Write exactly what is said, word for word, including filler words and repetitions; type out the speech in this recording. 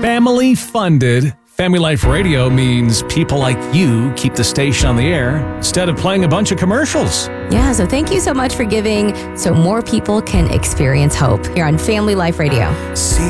Family funded. Family Life Radio means people like you keep the station on the air instead of playing a bunch of commercials. Yeah, so thank you so much for giving so more people can experience hope here on Family Life Radio. See